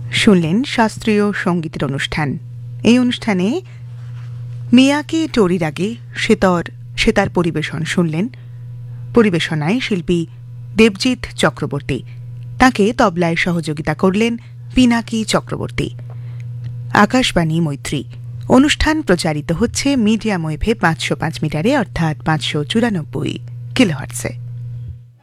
শুনলেন শাস্ত্রীয় সঙ্গীতের অনুষ্ঠান। এই অনুষ্ঠানে মিয়াকি টোরির আগে সেতার পরিবেশন শুনলেন। পরিবেশনায় শিল্পী দেবজিৎ চক্রবর্তী, তাকে তবলায় সহযোগিতা করলেন পিনাকি চক্রবর্তী। আকাশবাণী মৈত্রী অনুষ্ঠান প্রচারিত হচ্ছে মিডিয়াম ওয়েভে 505 মিটারে অর্থাৎ 594 কিলোহার্টজে।